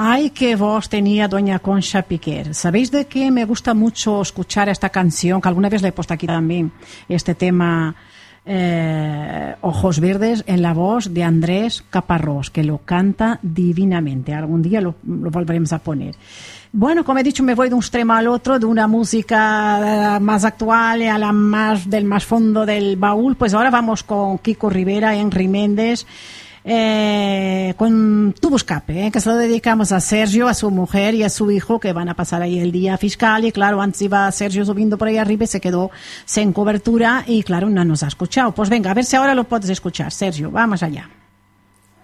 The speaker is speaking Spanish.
Ay, qué voz tenía doña Concha Piquer. ¿Sabéis de qué me gusta mucho escuchar esta canción? Que alguna vez le he puesto aquí también, este tema Ojos Verdes, en la voz de Andrés Caparrós, que lo canta divinamente. Algún día lo volveremos a poner. Bueno, como he dicho, me voy de un extremo al otro, de una música más actual a la del más fondo del baúl. Pues ahora vamos con Kiko Rivera, Henry Méndez, con Tubo Escape, que se lo dedicamos a Sergio, a su mujer y a su hijo, que van a pasar ahí el día fiscal. Y claro, antes iba Sergio subiendo por ahí arriba y se quedó sin cobertura y claro, no nos ha escuchado. Pues venga, a ver si ahora lo puedes escuchar, Sergio, vamos allá.